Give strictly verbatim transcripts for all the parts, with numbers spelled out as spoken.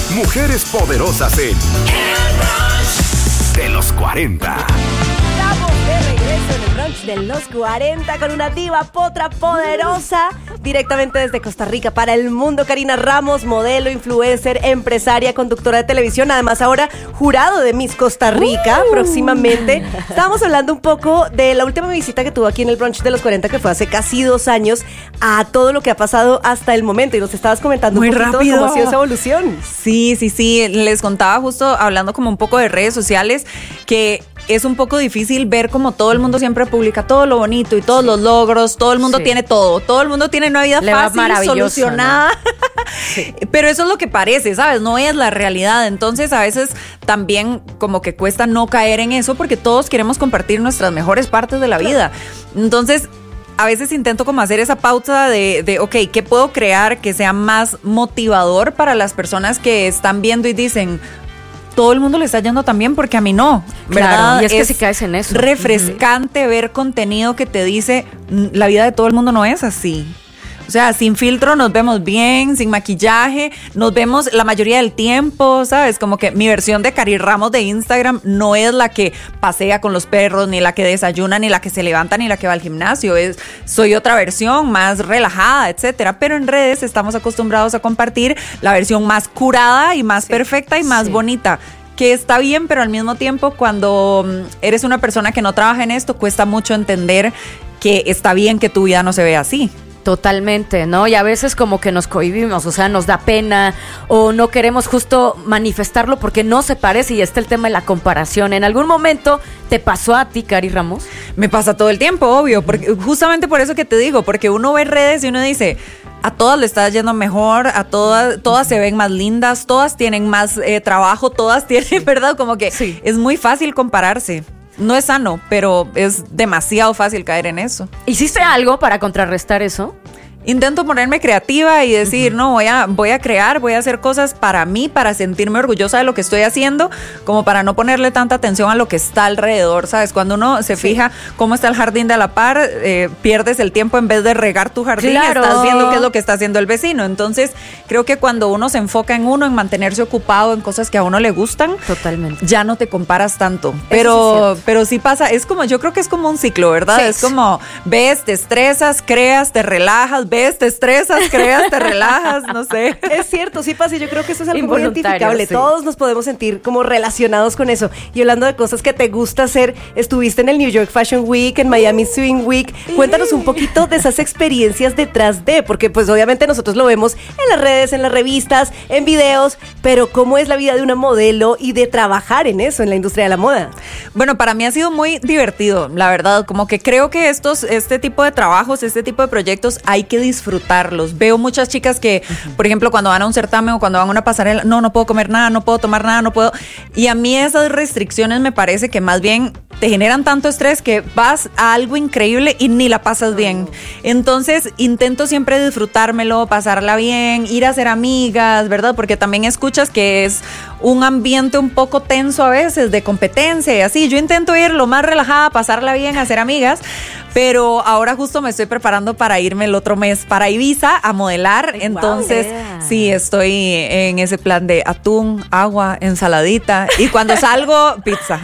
Mujeres poderosas en El Brunch de los cuarenta. Estamos de regreso en el brunch de los cuarenta con una diva potra poderosa directamente desde Costa Rica para el mundo. Karina Ramos, modelo, influencer, empresaria, conductora de televisión, además ahora jurado de Miss Costa Rica uh. próximamente. Estábamos hablando un poco de la última visita que tuvo aquí en el brunch de los cuarenta, que fue hace casi dos años, a todo lo que ha pasado hasta el momento, y nos estabas comentando Muy un poquito rápido. cómo ha sido esa evolución. Sí, sí, sí, les contaba justo hablando como un poco de redes sociales que es un poco difícil ver como todo el mundo siempre publica todo lo bonito y todos sí. los logros, todo el mundo sí. tiene todo, todo el mundo tiene una vida Le fácil, solucionada, ¿no? Sí. Pero eso es lo que parece, ¿sabes? No es la realidad. Entonces a veces también como que cuesta no caer en eso porque todos queremos compartir nuestras mejores partes de la vida. Entonces a veces intento como hacer esa pauta de, de, ok, ¿qué puedo crear que sea más motivador para las personas que están viendo y dicen, todo el mundo le está yendo también porque a mí no, ¿verdad? Claro, y es, es que si caes en eso. Refrescante uh-huh. ver contenido que te dice, la vida de todo el mundo no es así. O sea, sin filtro nos vemos bien, sin maquillaje, nos vemos la mayoría del tiempo, ¿sabes? Como que mi versión de Cari Ramos de Instagram no es la que pasea con los perros, ni la que desayuna, ni la que se levanta, ni la que va al gimnasio. Es, soy otra versión más relajada, etcétera. Pero en redes estamos acostumbrados a compartir la versión más curada y más sí, perfecta y más sí. bonita. Que está bien, pero al mismo tiempo cuando eres una persona que no trabaja en esto, cuesta mucho entender que está bien que tu vida no se vea así. Totalmente, ¿no? Y a veces como que nos cohibimos, o sea, nos da pena o no queremos justo manifestarlo porque no se parece, y está el tema de la comparación. ¿En algún momento te pasó a ti, Cari Ramos? Me pasa todo el tiempo, obvio, porque justamente por eso que te digo, porque uno ve redes y uno dice, a todas le está yendo mejor, a todas, todas se ven más lindas, todas tienen más eh, trabajo, todas tienen, ¿verdad? Como que sí. es muy fácil compararse. No es sano, pero es demasiado fácil caer en eso. ¿Hiciste algo para contrarrestar eso? Intento ponerme creativa y decir, uh-huh. no, voy a, voy a crear, voy a hacer cosas para mí, para sentirme orgullosa de lo que estoy haciendo, como para no ponerle tanta atención a lo que está alrededor, ¿sabes? Cuando uno se sí. fija cómo está el jardín de la par, eh, pierdes el tiempo en vez de regar tu jardín, claro. estás viendo qué es lo que está haciendo el vecino. Entonces, creo que cuando uno se enfoca en uno, en mantenerse ocupado en cosas que a uno le gustan, totalmente, ya no te comparas tanto. Pero sí, pero sí pasa, es como, yo creo que es como un ciclo, ¿verdad? Sí. Es como, ves, te estresas, creas, te relajas, ves, te estresas, creas, te relajas, no sé. Es cierto, sí pasa, y yo creo que eso es algo muy identificable. Sí. Todos nos podemos sentir como relacionados con eso. Y hablando de cosas que te gusta hacer, estuviste en el New York Fashion Week, en Miami Swing Week. Cuéntanos un poquito de esas experiencias detrás de, porque pues obviamente nosotros lo vemos en las redes, en las revistas, en videos, pero ¿cómo es la vida de una modelo y de trabajar en eso, en la industria de la moda? Bueno, para mí ha sido muy divertido, la verdad. Como que creo que estos, este tipo de trabajos, este tipo de proyectos hay que disfrutarlos. Veo muchas chicas que, uh-huh. por ejemplo, cuando van a un certamen o cuando van a una pasarela, no, no puedo comer nada, no puedo tomar nada, no puedo. Y a mí esas restricciones me parece que más bien te generan tanto estrés que vas a algo increíble y ni la pasas bien. Entonces, intento siempre disfrutármelo, pasarla bien, ir a ser amigas, ¿verdad? Porque también escuchas que es un ambiente un poco tenso a veces, de competencia y así. Yo intento ir lo más relajada, pasarla bien, hacer amigas, pero ahora justo me estoy preparando para irme el otro mes para Ibiza a modelar. Ay, entonces, wow, yeah. sí, estoy en ese plan de atún, agua, ensaladita, y cuando salgo, pizza.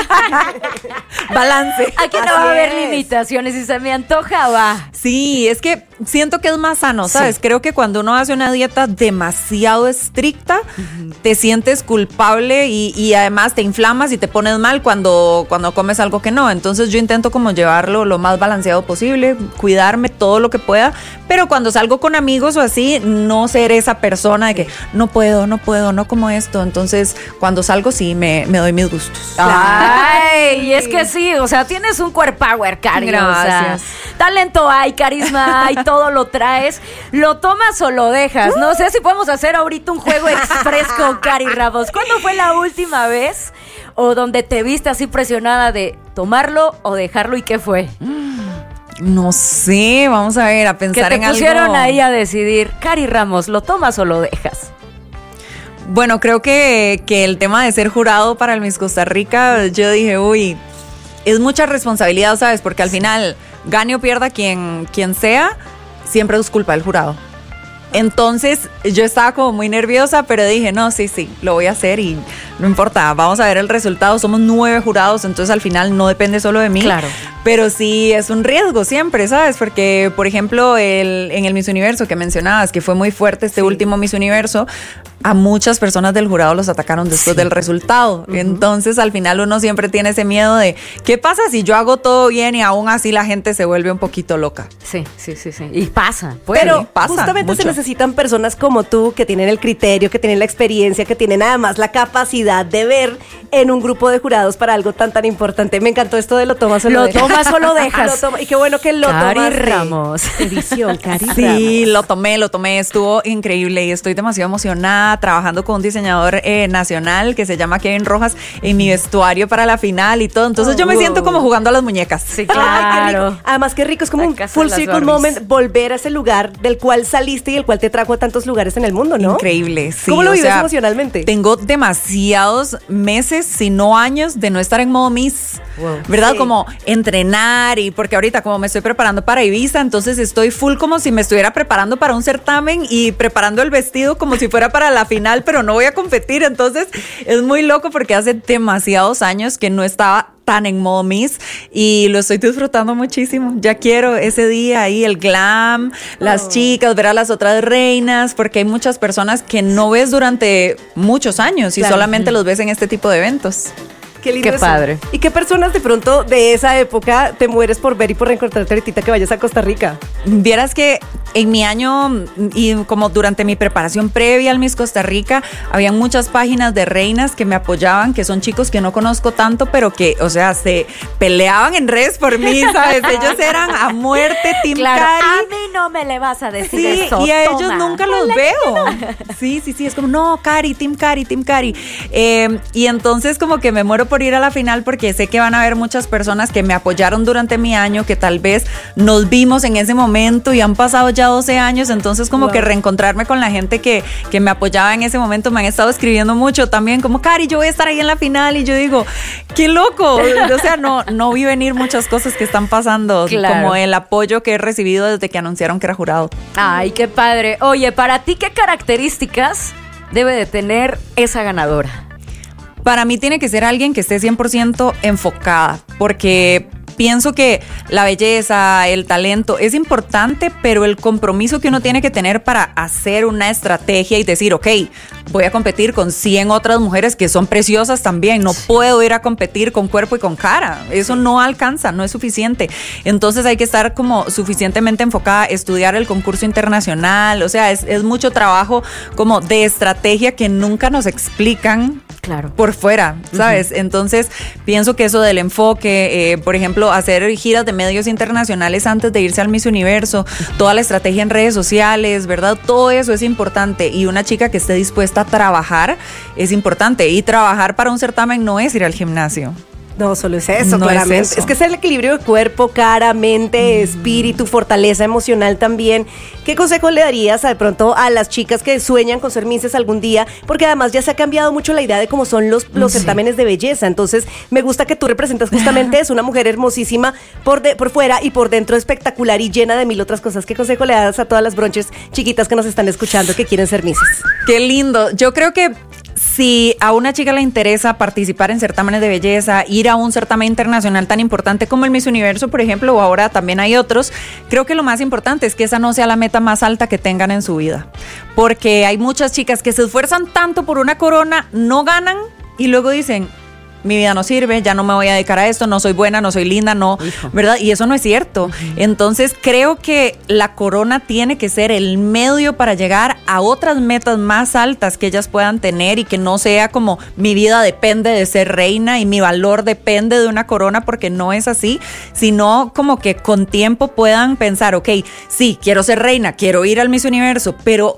Balance. Aquí no va a haber limitaciones, si se me antoja, va. Sí, es que siento que es más sano, ¿sabes? Sí. Creo que cuando uno hace una dieta demasiado estricta, uh-huh. te sientes culpable y, y además te inflamas y te pones mal cuando, cuando comes algo que no. Entonces yo intento como llevarlo lo más balanceado posible, cuidarme todo lo que pueda, pero cuando salgo con amigos o así, no ser esa persona de que no puedo, no puedo, no como esto. Entonces cuando salgo sí me, me doy mis gustos. Ay, y es que sí, o sea, tienes un core power, Cari. Gracias. O sea, talento hay, carisma hay, todo lo traes. ¿Lo tomas o lo dejas? No sé si podemos hacer ahorita un juego express con Cari Ramos. ¿Cuándo fue la última vez o donde te viste así presionada de tomarlo o dejarlo, y qué fue? No sé, vamos a ver, a pensar en algo. Que te pusieron ahí a decidir, Cari Ramos, ¿lo tomas o lo dejas? Bueno, creo que, que el tema de ser jurado para el Miss Costa Rica, yo dije, uy, es mucha responsabilidad, ¿sabes? Porque al final, gane o pierda quien, quien sea, siempre es culpa del jurado. Entonces yo estaba como muy nerviosa, pero dije, no, sí, sí, lo voy a hacer y no importa, vamos a ver el resultado. Somos nueve jurados, entonces al final no depende solo de mí. Claro. Pero sí es un riesgo siempre, ¿sabes? Porque, por ejemplo, el, en el Miss Universo que mencionabas, que fue muy fuerte este sí. último Miss Universo, a muchas personas del jurado los atacaron después sí. del resultado. Uh-huh. Entonces, al final uno siempre tiene ese miedo de, ¿qué pasa si yo hago todo bien y aún así la gente se vuelve un poquito loca? Sí, sí, sí, sí. Y pasa. Pues, Pero sí, pasa justamente mucho. Se necesitan personas como tú que tienen el criterio, que tienen la experiencia, que tienen además la capacidad de ver en un grupo de jurados para algo tan tan importante. Me encantó esto de lo tomas o lo, lo dejas. tomas o lo dejas. Lo toma, y qué bueno que lo Cari tomas. Ramos. Edición, Cari Sí, Ramos. lo tomé, lo tomé, estuvo increíble y estoy demasiado emocionada trabajando con un diseñador eh, nacional que se llama Kevin Rojas en mi vestuario para la final y todo. Entonces oh, yo me wow. siento como jugando a las muñecas. Sí, claro. Ay, qué rico. Además, qué rico, es como la un full circle moment volver a ese lugar del cual saliste y el cual te trajo a tantos lugares en el mundo, ¿no? Increíble, sí. ¿Cómo lo o vives sea, emocionalmente? Tengo demasiados meses, si no años, de no estar en modo Miss, wow. ¿verdad? Sí. Como entrenar y porque ahorita como me estoy preparando para Ibiza, entonces estoy full como si me estuviera preparando para un certamen y preparando el vestido como si fuera para la final, pero no voy a competir, entonces es muy loco porque hace demasiados años que no estaba tan en modo Miss y lo estoy disfrutando muchísimo. Ya quiero ese día ahí, el glam, las oh. chicas, ver a las otras reinas, porque hay muchas personas que no ves durante muchos años y claro. solamente los ves en este tipo de eventos. Qué lindo Qué eso. padre. ¿Y qué personas de pronto de esa época te mueres por ver y por reencontrarte ahorita que vayas a Costa Rica? Vieras que en mi año y como durante mi preparación previa al Miss Costa Rica, había muchas páginas de reinas que me apoyaban, que son chicos que no conozco tanto, pero que, o sea, se peleaban en redes por mí, ¿sabes? Ellos eran a muerte, Team claro, Cari. A mí no me le vas a decir sí, eso. Y a Toma. ellos nunca los veo. Sí, sí, sí, es como, no, Cari, Team Cari, Team Cari. Eh, y entonces como que me muero por ir a la final porque sé que van a haber muchas personas que me apoyaron durante mi año, que tal vez nos vimos en ese momento y han pasado ya doce años, entonces como wow. que reencontrarme con la gente que, que me apoyaba en ese momento, me han estado escribiendo mucho también, como, Cari, yo voy a estar ahí en la final, y yo digo, qué loco, o sea, no, no vi venir muchas cosas que están pasando, claro. como el apoyo que he recibido desde que anunciaron que era jurado. Ay, qué padre. Oye, para ti, ¿qué características debe de tener esa ganadora? Para mí tiene que ser alguien que esté cien por ciento enfocada, porque pienso que la belleza, el talento es importante, pero el compromiso que uno tiene que tener para hacer una estrategia y decir, ok, voy a competir con cien otras mujeres que son preciosas también, no puedo ir a competir con cuerpo y con cara, eso no alcanza, no es suficiente. Entonces hay que estar como suficientemente enfocada, estudiar el concurso internacional, o sea, es, es mucho trabajo como de estrategia que nunca nos explican. Claro. Por fuera, ¿sabes? Uh-huh. Entonces, pienso que eso del enfoque, eh, por ejemplo, hacer giras de medios internacionales antes de irse al Miss Universo, toda la estrategia en redes sociales, ¿verdad? Todo eso es importante. Y una chica que esté dispuesta a trabajar es importante. Y trabajar para un certamen no es ir al gimnasio. No, solo es eso, no claramente. Es, eso. Es que es el equilibrio de cuerpo, cara, mente, mm. espíritu, fortaleza emocional también. ¿Qué consejo le darías a, de pronto a las chicas que sueñan con ser misses algún día? Porque además ya se ha cambiado mucho la idea de cómo son los, los sí. certámenes de belleza. Entonces, me gusta que tú representas justamente eso, una mujer hermosísima por, de, por fuera y por dentro espectacular y llena de mil otras cosas. ¿Qué consejo le das a todas las bronches chiquitas que nos están escuchando que quieren ser misses? Qué lindo. Yo creo que si a una chica le interesa participar en certámenes de belleza, ir a un certamen internacional tan importante como el Miss Universo, por ejemplo, o ahora también hay otros, creo que lo más importante es que esa no sea la meta más alta que tengan en su vida. Porque hay muchas chicas que se esfuerzan tanto por una corona, no ganan y luego dicen, mi vida no sirve, ya no me voy a dedicar a esto, no soy buena, no soy linda, no, Hijo. ¿verdad? Y eso no es cierto. Uh-huh. Entonces creo que la corona tiene que ser el medio para llegar a otras metas más altas que ellas puedan tener y que no sea como mi vida depende de ser reina y mi valor depende de una corona, porque no es así, sino como que con tiempo puedan pensar, ok, sí, quiero ser reina, quiero ir al Miss Universo, pero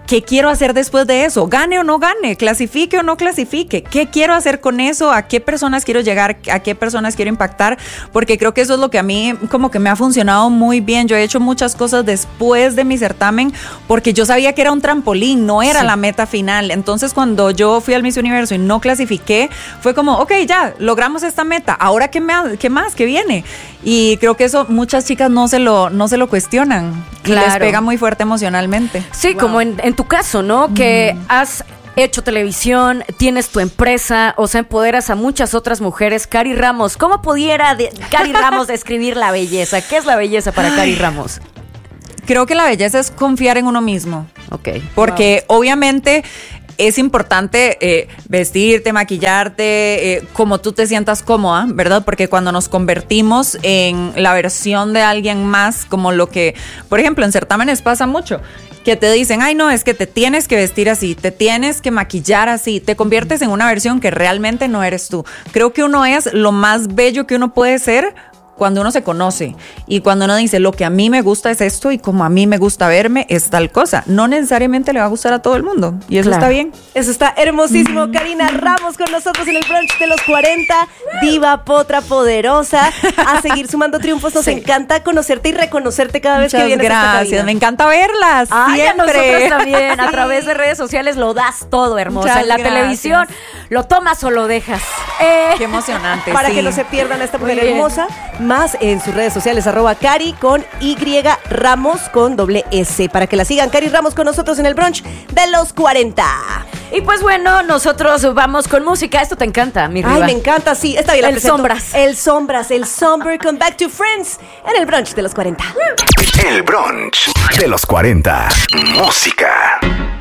¿qué quiero hacer después de eso? Gane o no gane, clasifique o no clasifique. ¿Qué quiero hacer con eso? ¿A qué personas quiero llegar? ¿A qué personas quiero impactar? Porque creo que eso es lo que a mí como que me ha funcionado muy bien. Yo he hecho muchas cosas después de mi certamen porque yo sabía que era un trampolín, no era sí. la meta final. Entonces cuando yo fui al Miss Universo y no clasifiqué, fue como, ok, ya, logramos esta meta. ¿Ahora qué, me, qué más? ¿Qué viene? Y creo que eso muchas chicas no se lo, no se lo cuestionan. Claro. Y les pega muy fuerte emocionalmente. Sí, wow. como en, en tu caso, ¿no? Que mm. has hecho televisión, tienes tu empresa, o sea, empoderas a muchas otras mujeres. Cari Ramos, ¿cómo pudiera de, Cari Ramos describir la belleza? ¿Qué es la belleza para Cari Ramos? Creo que la belleza es confiar en uno mismo. Ok. Porque wow. obviamente es importante eh, vestirte, maquillarte, eh, como tú te sientas cómoda, ¿verdad? Porque cuando nos convertimos en la versión de alguien más, como lo que, por ejemplo, en certámenes pasa mucho, que te dicen, ay no, es que te tienes que vestir así, te tienes que maquillar así, te conviertes en una versión que realmente no eres tú. Creo que uno es lo más bello que uno puede ser cuando uno se conoce y cuando uno dice lo que a mí me gusta es esto y como a mí me gusta verme es tal cosa. No necesariamente le va a gustar a todo el mundo y eso claro. está bien. Eso está hermosísimo. Mm. Karina Ramos con nosotros en el brunch de los cuarenta, diva, potra, poderosa. A seguir sumando triunfos. Nos sí. encanta conocerte y reconocerte cada vez Muchas que vienes gracias. a esta cabina. Me encanta verlas. Ay, siempre. A nosotros también. A través de redes sociales lo das todo, hermosa. Muchas en la gracias. televisión lo tomas o lo dejas. Eh. Qué emocionante. Para sí. que no se pierdan a esta mujer hermosa, más en sus redes sociales, arroba Cari con Y, Ramos con doble S, para que la sigan. Cari Ramos con nosotros en el brunch de los cuarenta. Y pues bueno, nosotros vamos con música. Esto te encanta, mi Riva. Ay, me encanta, sí. Está bien, la El presento. Sombras. El Sombras, el Somber con Back to Friends en el brunch de los cuarenta. El brunch de los cuarenta. Música.